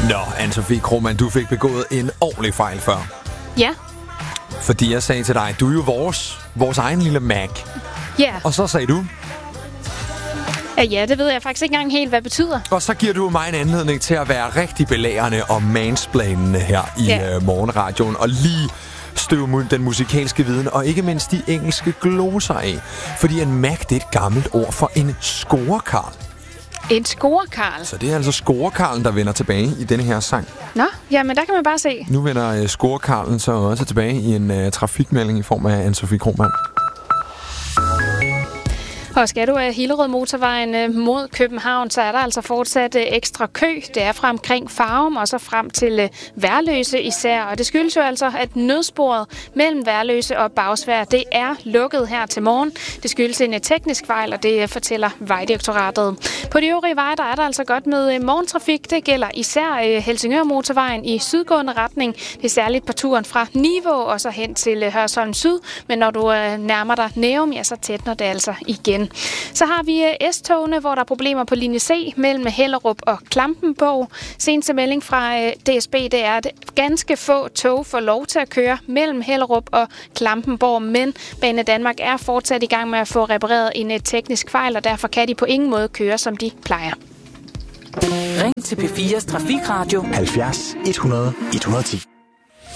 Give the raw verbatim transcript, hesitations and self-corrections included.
Nå, Anne-Sophie Krohmann, du fik begået en ordentlig fejl før. Ja. Fordi jeg sagde til dig, du er jo vores, vores egen lille Mac. Ja. Og så sagde du... Ja, det ved jeg faktisk ikke engang helt, hvad det betyder. Og så giver du mig en anledning til at være rigtig belærende og mansplainende her i ja. øh, morgenradioen. Og lige støve den musikalske viden, og ikke mindst de engelske gloser af. Fordi en Mac, det er et gammelt ord for en scorekarl. En scorekarl? Så det er altså scorekarlen, der vender tilbage i denne her sang. Nå, jamen der kan man bare se. Nu vender uh, scorekarlen så også tilbage i en uh, trafikmelding i form af Anne-Sophie Krohmann. Og skal du af Hillerød Motorvejen mod København, så er der altså fortsat ekstra kø. Det er fra omkring Farum og så frem til Værløse især. Og det skyldes jo altså, at nødsporet mellem Værløse og Bagsværd, det er lukket her til morgen. Det skyldes en teknisk fejl, og det fortæller Vejdirektoratet. På de øvrige veje, der er der altså godt med morgentrafik. Det gælder især Helsingør Motorvejen i sydgående retning. Det er særligt på turen fra Nivå og så hen til Hørsholm Syd. Men når du nærmer dig Nærum, ja, så tætner det altså igen. Så har vi S-togene, hvor der er problemer på linje C mellem Hellerup og Klampenborg. Seneste melding fra D S B, det er, at ganske få tog får lov til at køre mellem Hellerup og Klampenborg, men Bane Danmark er fortsat i gang med at få repareret en teknisk fejl, og derfor kan de på ingen måde køre, som de plejer. Ring til P fires Trafikradio halvfjerds et hundrede et hundrede og ti.